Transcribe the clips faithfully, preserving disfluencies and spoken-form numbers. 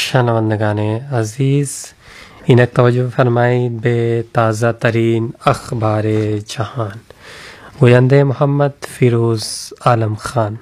شنوندگان عزیز، اینک توجه فرمایید به تازه ترین اخبار جهان. گوینده محمد فیروز عالم خان.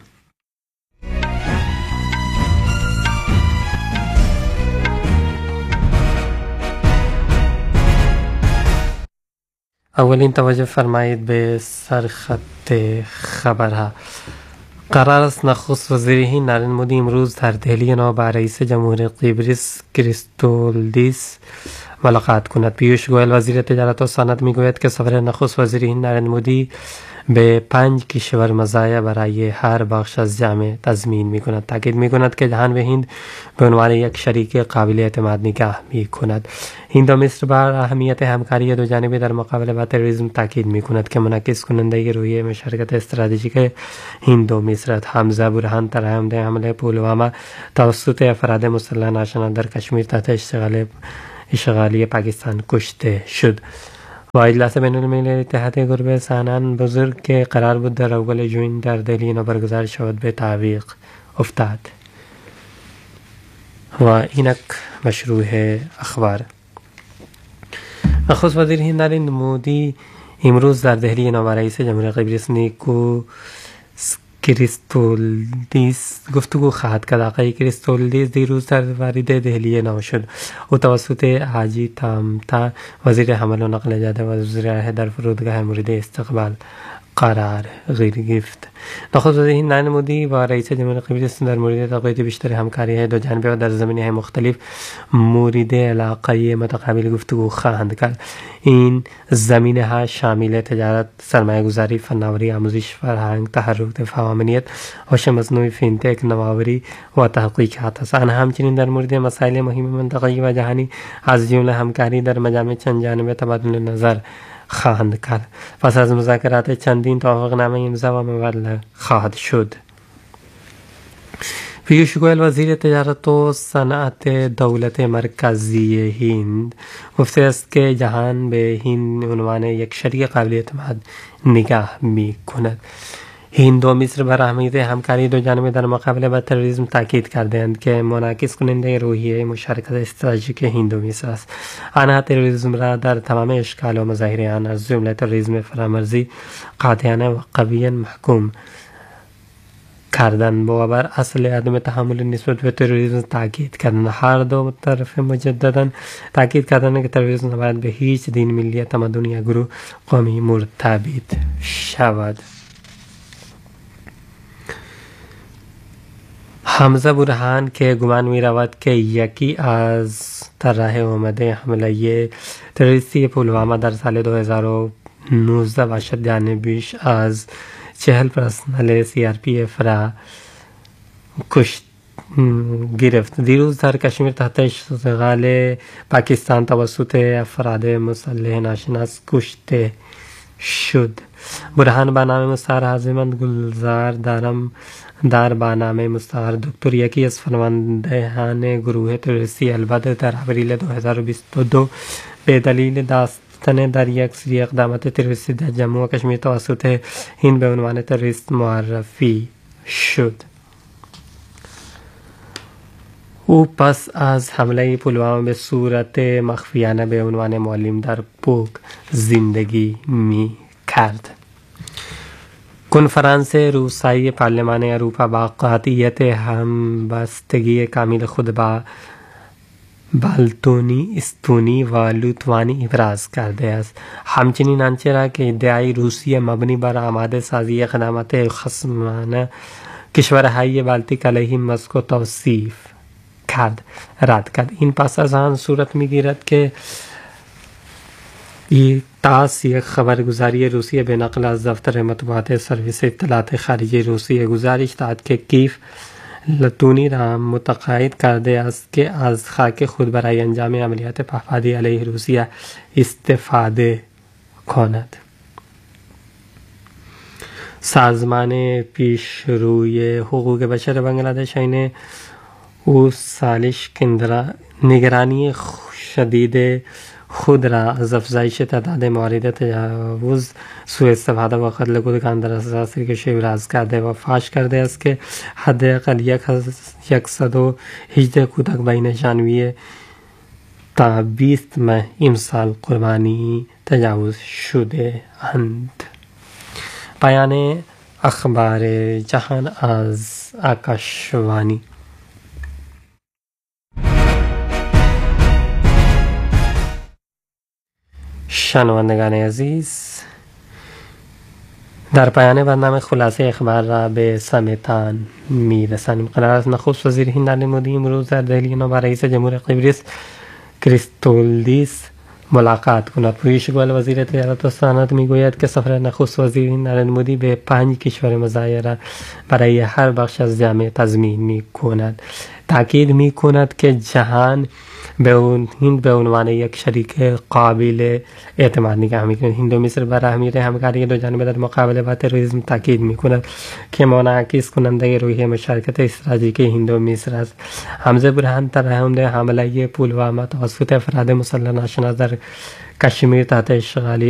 اولین توجه فرمایید به سرخط خبرها. قرار است نخست وزیر هند نریندر مودی امروز در دهلی نو با رئیس جمهوری قبرس کریستولدیس ملاقات کند. پیوش گوئل وزیر تجارت و صنعت میگوید که سفر نخست وزیر هند نریندر مودی به پنج کشور مزایا برای هر بخش از جامعه تضمین می کند. تاکید می کند که جهان به هند به عنوان یک شریک قابل اعتماد نگاه می کند. هند و مصر بر اهمیت همکاری دو جانبه در مقابله با تروریسم تاکید می کند که منعکس کننده روی مشارکت استراتژیک هند و مصر. حمزه برهان در حمله پلوامه توسط افراد مسلح ناشناس در کشمیر تحت اشتغال اشغالی پاکستان کشته شد. با اجلاس بین المللی اتحاد گروه سانان بزرگ که قرار بود در اول جون در دهلی نو برگزار شود به تعویق افتاد. و اینک مشروع اخبار. نخست وزیر هند نریندر مودی امروز در دهلی نو با رئیس جمهوری قبرس نیکو کریستولدیس گفتگو خواهد کرد. آقای کریستولدیس دیروز در وارد دهلی نو شد. او توسط حاجی تامتا وزیر حمل و نقل جاده و وزیر در فرودگاه مورد استقبال قرار گرفت. نخست وزیر هند نریندر مودی با رئیس جمهوری قبرس در مورد تقویت بیشتر همکاری دو جانبه و در زمینه‌های مختلف مورد علاقه متقابل گفتگو خواهند کرد. این زمینه‌ها شامل تجارت، سرمایه‌گذاری، فناوری، آموزش، فرهنگ، تحرک، دفاع و امنیت، هوش مصنوعی، فینتک، نوآوری و تحقیقات است. آنها همچنین در مورد مسائل مهم منطقه‌ای و جهانی از جمله همکاری در مجامع چند جانبه تبادل نظر خواهند کرد. پس از مذاکرات چندین توافقنامه امضا و مبادله خواهد شد. پیوش گوئل وزیر تجارت و صنعت دولت مرکزی هند گفته است که جهان به هند عنوان یک شریک قابل اعتماد نگاه می کند. هند و مصر بر اهمیت همکاری دو جانبه در مقابله با تروریسم تاکید کردند که منعکس کننده روحیه مشارکت استراتژیک هند و مصر است. آنها تروریسم را در تمام اشکال و مظاهر آن از جمله تروریسم فرامرزی قاطعانه و قویا محکوم کردند و بر اصل عدم تحمل نسبت به تروریسم تاکید کردند. هر دو طرف مجددا تاکید کردند که تروریسم نباید به هیچ دین، ملیت، تمدن یا گروه قومی مرتبط شود. حمزه برهان که گمان می رود که یکی از طرح آمده حمله تروریستی پلوامه در سال دو هزار و نوزده باشد جانبیش از چهل پرسنل سی آر پی اف را کشت گرفت. دیروز در کشمیر تحت اشتغال پاکستان توسط افراد مسلح ناشناس کشته شد. برهان با نام مستعار حاضرمند گلزار دارم در برنامه مستعار دکتر یکی از فرماندهان گروه تروریستی البته در اپریل دو هزار و بیست و دو به دلیل داشتن در یک سری اقدامات تروریستی در جموں و کشمیر توسط هند به عنوان تروریست معرفی شد. او پس از حمله پلوامه به صورت مخفیانه به عنوان معلم در پوک زندگی می کرد. کنفرانس روسایی پارلمان اروپا با قاطعیت همبستگی کامل خود با بالتونی، استونی و لیتوانی ابراز کرده است. همچنین آنچه را که ادعای روسیه مبنی بر آماده سازی اقدامات خصمانه کشورهای بالتیک علیه مسکو توصیف کرد رد کرد. این پس از آن صورت می‌گیرد که ای تاس یک خبرگزاری روسیه به نقل از دفتر مطبوعات سرویس اطلاعات خارجی روسیه گزارش داد که کیف لتونی را متقاعد کرده است که از خاک خود برای انجام عملیات پهپادی علیه روسیه استفاده کند. سازمان پیشروی حقوق بشر بنگلادش این او سالش کندرا نگرانی شدید خود را از افزایش تعداد موارد تجاوز، سوء استفاده و قتل کودکان در اساس کشی ابراز کرده و فاش کرده است که حداقل صد و هجده کودک بین ژانویه تا بیست ماه امسال قربانی تجاوز شده اند. پایان اخبار جهان از آکاشوانی. شنوندگان عزیز، در پایان برنامه خلاصه اخبار را به سمتان می رسانیم. قرار است نخست وزیر هند نریندر مودی امروز در دهلی نو با رئیس جمهور قبرس کریستولدیس ملاقات کند. پیوش گوئل وزیر تجارت و صنعت می گوید که سفر نخست وزیر هند نریندر مودی به پنج کشور مزایده را برای هر بخش از جامعه تضمین می کند. تاکید می کند که جهان به اون هند به عنوان یک شریک قابل اعتماد نگاه می کند. هند و مصر بر اهمیت همکاری دو جانبه در مقابله با تروریسم تاکید می کند که منعکس کننده روحیه مشارکت استراتژیک هند و مصر است. حمزه برهان ترحم حمله پولوامه توسط افراد مسلح ناشناس در کشمیر تحت اشغالی